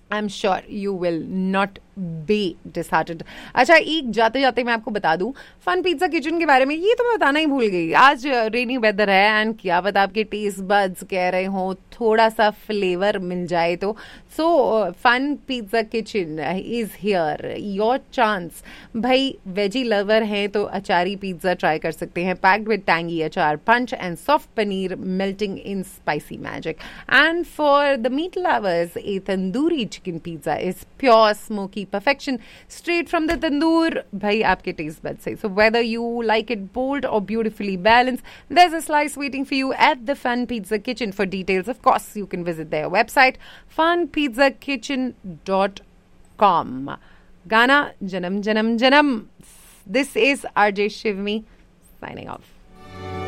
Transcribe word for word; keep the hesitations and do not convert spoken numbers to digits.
I am sure you will not be disheartened. अच्छा, एक जाते जाते मैं आपको बता दूं फन पिज्जा किचन के बारे में. ये तो मैं बताना ही भूल गई. आज रेनी वेदर है एंड क्या पता आपके टेस्ट बड्स कह रहे हो थोड़ा सा फ्लेवर मिल जाए तो. So fun pizza kitchen is here, your chance. भाई वेजी लवर हैं तो अचारी पिज्जा ट्राई कर सकते हैं. पैक्ड विद टैंगी अचार, punch and soft paneer melting in spicy magic. And for the meat lovers, A tandoori chicken pizza is pure smoky perfection straight from the tandoor. Bhai, aapke taste buds say. So whether you like it bold or beautifully balanced, there's a slice waiting for you at the Fun Pizza Kitchen. For details, of course, you can visit their website fun pizza kitchen dot com. Gana Janam Janam Janam. This is R J Shivmi signing off.